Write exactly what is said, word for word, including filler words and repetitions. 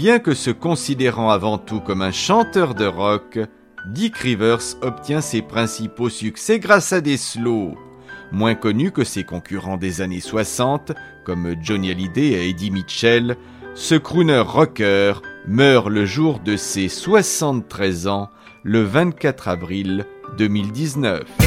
Bien que se considérant avant tout comme un chanteur de rock, Dick Rivers obtient ses principaux succès grâce à des slows. Moins connu que ses concurrents des années soixante, comme Johnny Hallyday et Eddie Mitchell, ce crooner rocker meurt le jour de ses soixante-treize ans, le vingt-quatre avril deux mille dix-neuf.